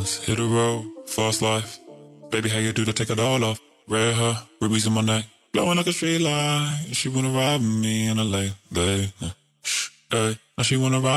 diamonds, hit the road, fast life. Baby, how you do to take it all off? Red hair, rubies in my neck, glowing like a street light. She wanna ride with me in a late day. Shh, hey, now she wanna ride.